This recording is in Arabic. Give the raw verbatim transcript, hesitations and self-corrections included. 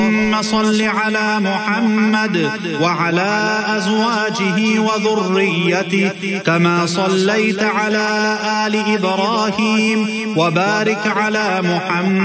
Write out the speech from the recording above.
اللهم صل على محمد وعلى أزواجه وذريته كما صليت على آل إبراهيم وبارك على محمد